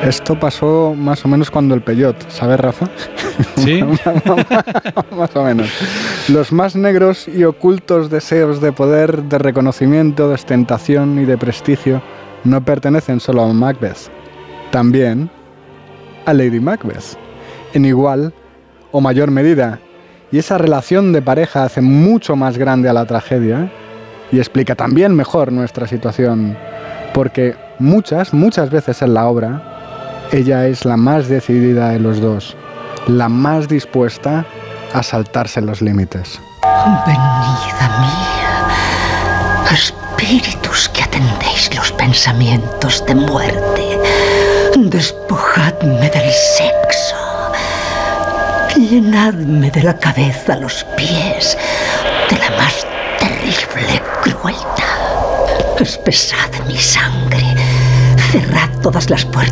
Esto pasó más o menos cuando el Peyot, ¿sabes, Rafa? ¿Sí? Más o menos. Los más negros y ocultos deseos de poder, de reconocimiento, de ostentación y de prestigio no pertenecen solo a Macbeth, también a Lady Macbeth, en igual o mayor medida. Y esa relación de pareja hace mucho más grande a la tragedia y explica también mejor nuestra situación, porque muchas veces en la obra ella es la más decidida de los dos, la más dispuesta a saltarse los límites. Venid a mí, espíritus que atendéis los pensamientos de muerte, despojadme del sexo, llenadme de la cabeza a los pies de la más terrible crueldad. Espesad mi sangre, cerrad todas las puertas